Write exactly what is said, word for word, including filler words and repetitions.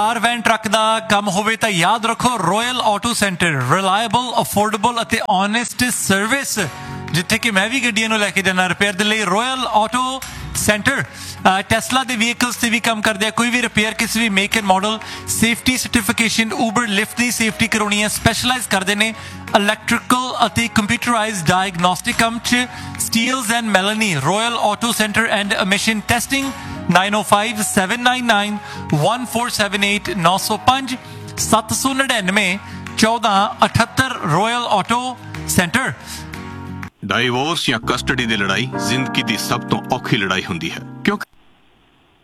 ਕਾਰ van truck ਦਾ ਕੰਮ ਹੋਵੇ ਤਾਂ ਯਾਦ ਰੱਖੋ royal auto centre, reliable, affordable ਅਤੇ ਓਨੈਸਟ ਸਰਵਿਸ। ਜਿੱਥੇ ਕਿ ਮੈਂ ਵੀ ਗੱਡੀਆਂ ਨੂੰ ਲੈ ਕੇ ਜਾਣਾ ਰਿਪੇਅਰ ਦੇ ਲਈ, ਰੋਇਲ ਆਟੋ ਸੈਂਟਰ। ਟੈਸਲਾ ਦੇ ਵਹੀਕਲਸ ਤੇ ਵੀ ਕੰਮ ਕਰਦੇ ਆ, ਕੋਈ ਵੀ ਰਿਪੇਅਰ ਕਿਸੇ ਵੀ make and model, safety certification, Uber lift the safety ਕਰਾਉਣੀ ਹੈ, ਸਪੈਸ਼ਲਾਈਜ਼ ਕਰਦੇ ਨੇ ਇਲੈਕਟ੍ਰੀਕਲ ਅਤੇ ਕੰਪਿਊਟਰਾਈਜ਼ਡ ਡਾਇਗਨੋਸਟਿਕ ਕੰਮ 'ਚ। Steeles and ਮੈਲਨੀ, royal auto centre and emission testing. nine oh five seven nine nine one four seven eight ਨੌ ਸੌ ਪੰਜ ਸੱਤ ਸੌ ਨੜਿਨਵੇਂ ਚੌਦਾਂ ਅਠੱਤਰ ਰੋਇਲ ਆਟੋ ਸੈਂਟਰ। ਡਾਈਵੋਰਸ ਜਾਂ ਕਸਟਡੀ ਦੀ ਲੜਾਈ ਜ਼ਿੰਦਗੀ ਦੀ ਸਭ ਤੋਂ ਔਖੀ ਲੜਾਈ ਹੁੰਦੀ ਹੈ, ਕਿਉਂਕਿ